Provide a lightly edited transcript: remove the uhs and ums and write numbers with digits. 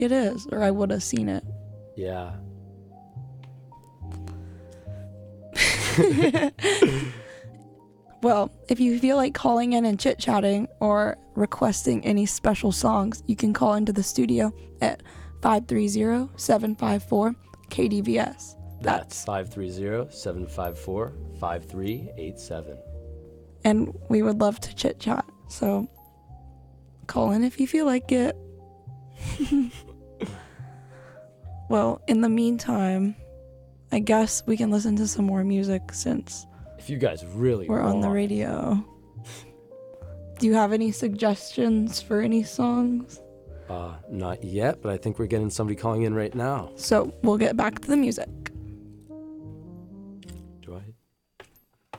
it is, or I would have seen it. Yeah. Well, if you feel like calling in and chit-chatting or requesting any special songs, you can call into the studio at 530-754-KDVS. That's 530-754-5387. And we would love to chit-chat, so call in if you feel like it. Well, in the meantime, I guess we can listen to some more music since If you guys really we're on the want. radio. Do you have any suggestions for any songs? Not yet, but I think we're getting somebody calling in right now. So we'll get back to the music.